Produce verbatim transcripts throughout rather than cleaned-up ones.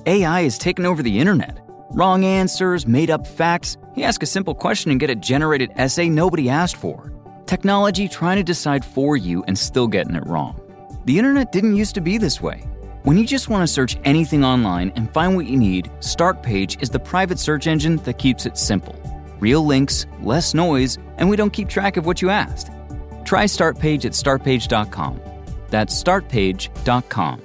A I has taken over the internet. Wrong answers, made-up facts. You ask a simple question and get a generated essay nobody asked for. Technology trying to decide for you and still getting it wrong. The internet didn't used to be this way. When you just want to search anything online and find what you need, Startpage is the private search engine that keeps it simple. Real links, less noise, and we don't keep track of what you asked. Try Startpage at start page dot com. That's start page dot com.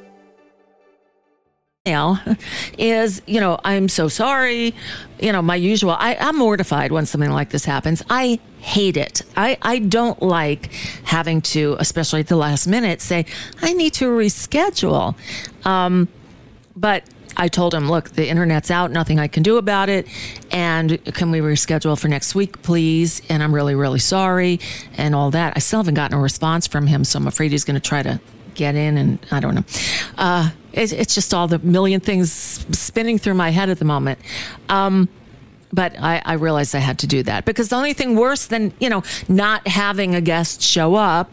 Is, you know, I'm so sorry, you know, my usual, I, I'm mortified when something like this happens. I hate it. I, I don't like having to, especially at the last minute, say, I need to reschedule. Um, but I told him, look, the internet's out, nothing I can do about it. And can we reschedule for next week, please? And I'm really, really sorry and all that. I still haven't gotten a response from him, so I'm afraid he's going to try to get in, and I don't know. Uh, it, it's just all the million things spinning through my head at the moment. Um, but I, I realized I had to do that, because the only thing worse than, you know, not having a guest show up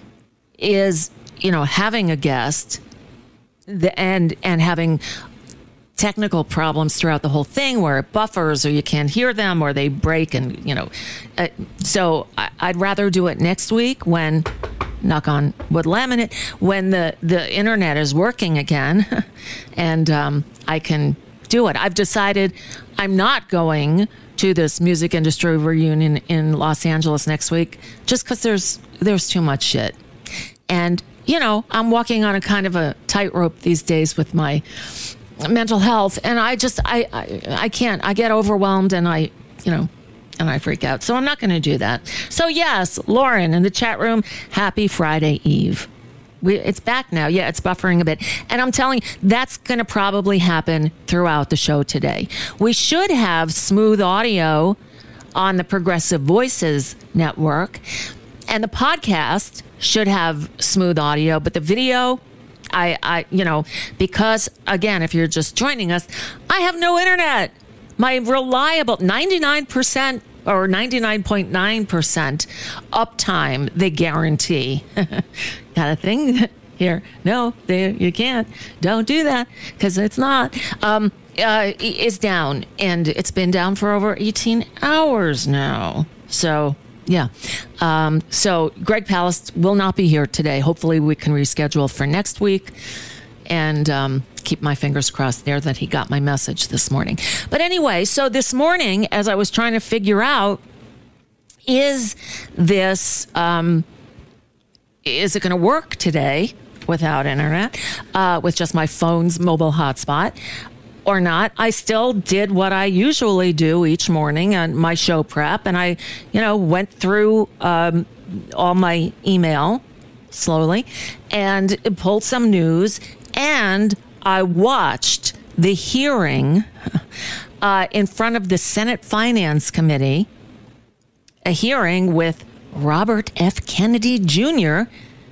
is, you know, having a guest the, and, and having technical problems throughout the whole thing where it buffers or you can't hear them or they break, and, you know, uh, so I, I'd rather do it next week when, knock on wood laminate, when the, the internet is working again and um, I can do it. I've decided I'm not going to this music industry reunion in Los Angeles next week just because there's there's too much shit. And, you know, I'm walking on a kind of a tightrope these days with my mental health, and I just, I, I, I can't, I get overwhelmed and I, you know, and I freak out. So I'm not going to do that. So yes, Lauren in the chat room, happy Friday Eve. We, it's back now. Yeah, it's buffering a bit. And I'm telling you, that's going to probably happen throughout the show today. We should have smooth audio on the Progressive Voices network, and the podcast should have smooth audio, but the video, I, I, you know, because again, if you're just joining us, I have no internet. My reliable ninety-nine percent or ninety-nine point nine percent uptime, they guarantee. Got a thing here? No, they, you can't. Don't do that, because it's not. Um, uh, is down, and it's been down for over eighteen hours now. So, yeah. Um, so Greg Palast will not be here today. Hopefully we can reschedule for next week. And um, keep my fingers crossed there that he got my message this morning. But anyway, so this morning, as I was trying to figure out, is this, um, is it going to work today without internet, uh, with just my phone's mobile hotspot or not? I still did what I usually do each morning on my show prep. And I, you know, went through um, all my email slowly and pulled some news. And I watched the hearing uh, in front of the Senate Finance Committee, a hearing with Robert F. Kennedy Junior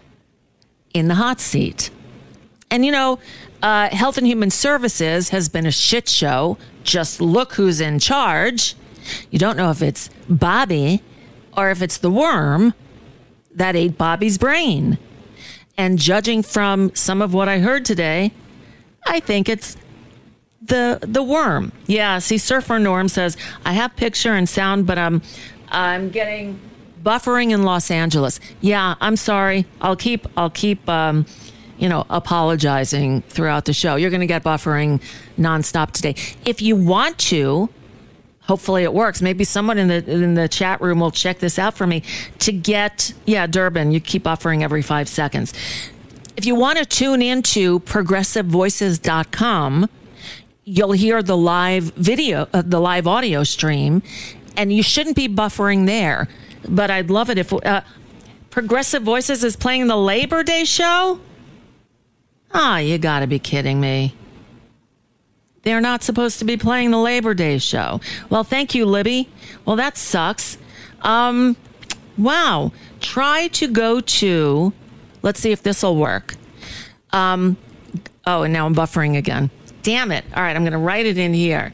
in the hot seat. And, you know, uh, Health and Human Services has been a shit show. Just look who's in charge. You don't know if it's Bobby or if it's the worm that ate Bobby's brain. And judging from some of what I heard today, I think it's the the worm. Yeah, see, Surfer Norm says, I have picture and sound, but I'm, I'm getting buffering in Los Angeles. Yeah, I'm sorry. I'll keep, I'll keep, um, you know, apologizing throughout the show. You're going to get buffering nonstop today. If you want to, hopefully it works. Maybe someone in the in the chat room will check this out for me to get, yeah, Durbin, you keep buffering every five seconds. If you want to tune into progressive voices dot com, you'll hear the live video, uh, the live audio stream, and you shouldn't be buffering there. But I'd love it if uh, Progressive Voices is playing the Labor Day show. Ah, oh, you got to be kidding me. They're not supposed to be playing the Labor Day show. Well, thank you, Libby. Well, that sucks. Um, wow. Try to go to, let's see if this will work. Um, oh, and now I'm buffering again. Damn it. All right, I'm going to write it in here.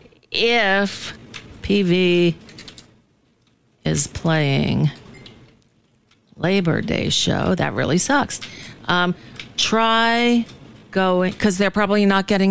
If P V is playing Labor Day show, that really sucks. Um, try going, because they're probably not getting